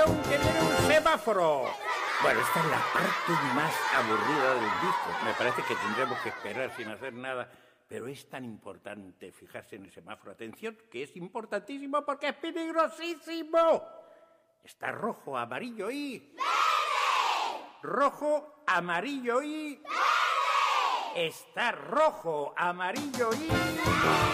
Atención, que viene un semáforo. Bueno, esta es la parte más aburrida del disco. Me parece que tendremos que esperar sin hacer nada, pero es tan importante fijarse en el semáforo. Atención, que es importantísimo porque es peligrosísimo. Está rojo, amarillo y... ¡verde! Rojo, amarillo y... ¡verde! Está rojo, amarillo y...